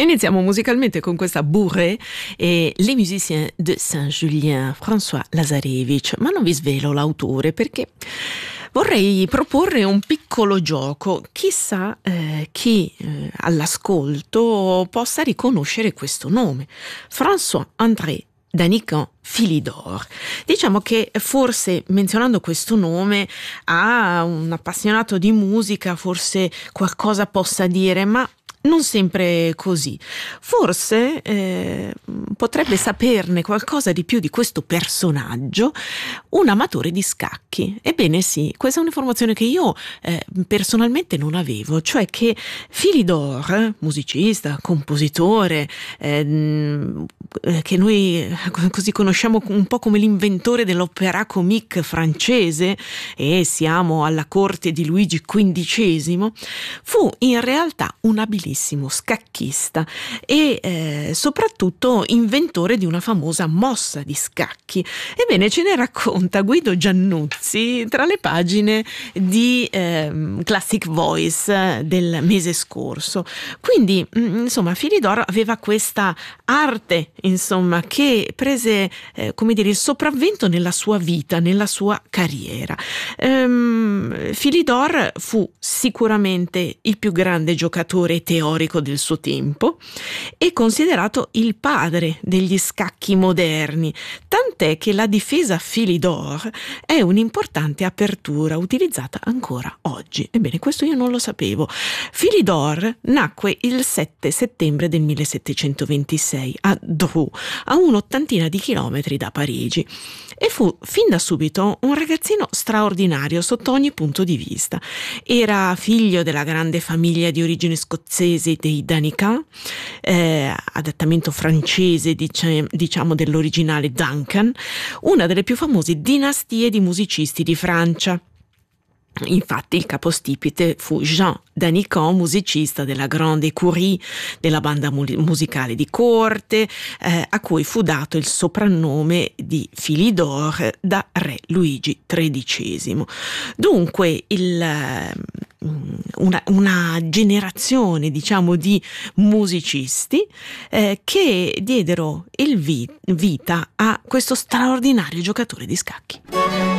Iniziamo musicalmente con questa Bourrée e Les Musiciens de Saint-Julien, François Lazarevich, ma non vi svelo l'autore perché vorrei proporre un piccolo gioco. Chissà chi all'ascolto possa riconoscere questo nome. François-André Danican Philidor. Diciamo che forse menzionando questo nome a un appassionato di musica forse qualcosa possa dire, ma non sempre così. Forse potrebbe saperne qualcosa di più di questo personaggio un amatore di scacchi. Ebbene sì, questa è un'informazione che io personalmente non avevo, cioè che Philidor, musicista, compositore, che noi così conosciamo un po' come l'inventore dell'opéra comique francese, e siamo alla corte di Luigi XV, fu in realtà un abilissimo scacchista e soprattutto inventore di una famosa mossa di scacchi. Ebbene, ce ne racconta Guido Giannuzzi tra le pagine di Classic Voice del mese scorso. Quindi, insomma, Philidor aveva questa arte, insomma, che prese, come dire, il sopravvento nella sua vita, nella sua carriera. Philidor fu sicuramente il più grande giocatore teorico del suo tempo e considerato il padre degli scacchi moderni, tant'è che la difesa Philidor è un'importante apertura utilizzata ancora oggi. Ebbene, questo io non lo sapevo. Philidor nacque il 7 settembre del 1726 a Dreux, a un'ottantina di chilometri da Parigi, e fu fin da subito un ragazzino straordinario sotto ogni punto di vista. Era figlio della grande famiglia di origine scozzese dei Danican, adattamento francese diciamo dell'originale Duncan, una delle più famose dinastie di musicisti di Francia. Infatti il capostipite fu Jean Danican, musicista della Grande Écurie, della banda musicale di corte, a cui fu dato il soprannome di Philidor da re Luigi XIII. Dunque una generazione, diciamo, di musicisti che diedero vita a questo straordinario giocatore di scacchi.